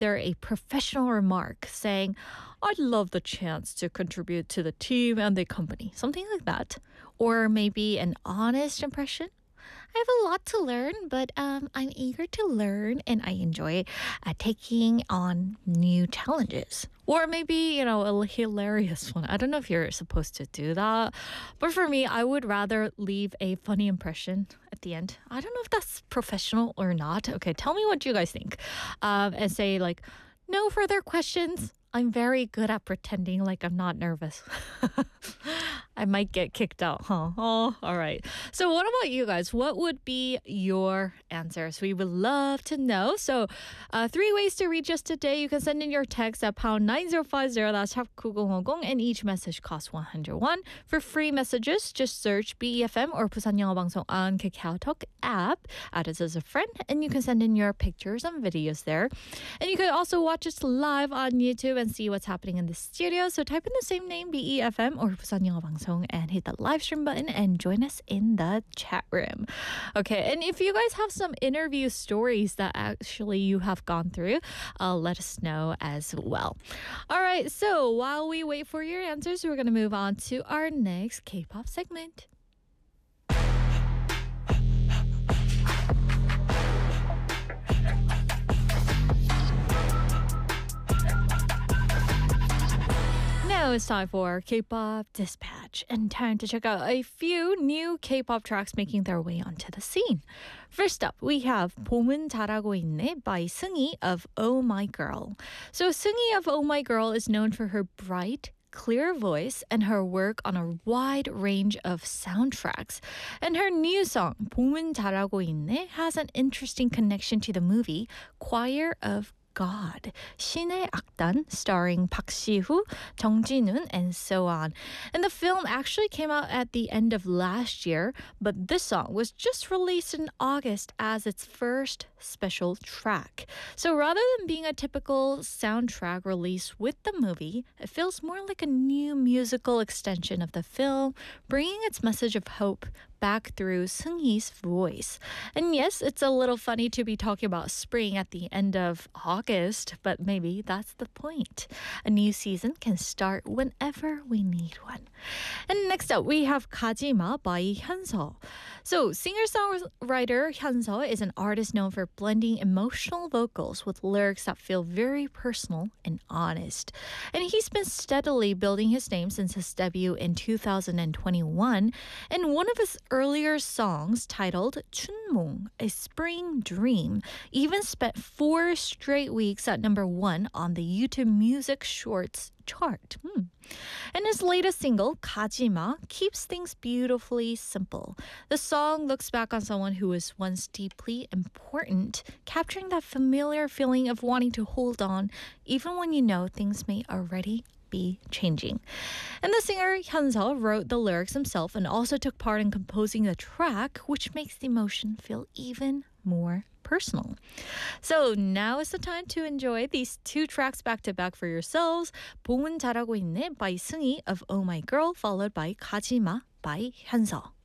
they're a professional remark saying, I'd love the chance to contribute to the team and the company, something like that. Or maybe an honest impression. I have a lot to learn, but I'm eager to learn and I enjoy taking on new challenges. Or maybe, a hilarious one. I don't know if you're supposed to do that. But for me, I would rather leave a funny impression at the end. I don't know if that's professional or not. Okay, tell me what you guys think. And say, like, no further questions. I'm very good at pretending like I'm not nervous. I might get kicked out, huh? Oh, all right. So what about you guys? What would be your answers? We would love to know. So 3 ways to reach us today. You can send in your text at pound 9050. That's 샵 9050. And each message costs 101. For free messages, just search BEFM or 부산 영어 방송 on KakaoTalk app. Add us as a friend. And you can send in your pictures and videos there. And you can also watch us live on YouTube and see what's happening in the studio. So type in the same name, BEFM or 부산 영어 방송, and hit the live stream button and join us in the chat room. Okay, and if you guys have some interview stories that actually you have gone through, let us know as well. All right, so while we wait for your answers, we're going to move on to our next K-pop segment. Now it's time for K-pop Dispatch and time to check out a few new K-pop tracks making their way onto the scene. First up, we have 봄은 잘하고 있네 by Seunggi of Oh My Girl. So Seunggi of Oh My Girl is known for her bright, clear voice and her work on a wide range of soundtracks. And her new song, 봄은 잘하고 있네, has an interesting connection to the movie Choir of God, 신의 악단, starring Park Si-woo, Jung Ji-noon, and so on. And the film actually came out at the end of last year, but this song was just released in August as its first special track. So rather than being a typical soundtrack release with the movie, it feels more like a new musical extension of the film, bringing its message of hope back through Seunggi's voice. And yes, it's a little funny to be talking about spring at the end of August, but maybe that's the point. A new season can start whenever we need one. And next up, we have Kajima by Hyunseo. So singer-songwriter Hyunseo is an artist known for blending emotional vocals with lyrics that feel very personal and honest. And he's been steadily building his name since his debut in 2021. And one of his earlier songs, titled 춘몽, A Spring Dream, even spent 4 straight weeks at #1 on the YouTube Music Shorts chart. And his latest single, Kajima, keeps things beautifully simple. The song looks back on someone who was once deeply important, capturing that familiar feeling of wanting to hold on, even when you know things may already be changing. And the singer Hyunseo wrote the lyrics himself and also took part in composing the track, which makes the emotion feel even more personal. So now is the time to enjoy these 2 tracks back to back for yourselves. 봄은 잘하고 있네 by Seunggi of Oh My Girl, followed by Kajima by Hyunseo.